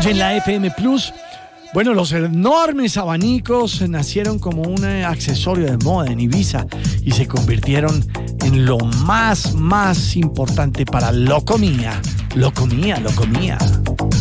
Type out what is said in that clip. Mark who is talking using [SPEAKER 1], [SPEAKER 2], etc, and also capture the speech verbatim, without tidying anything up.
[SPEAKER 1] En la F M Plus, bueno, los enormes abanicos nacieron como un accesorio de moda en Ibiza y se convirtieron en lo más, más importante para Locomía. Locomía, Locomía.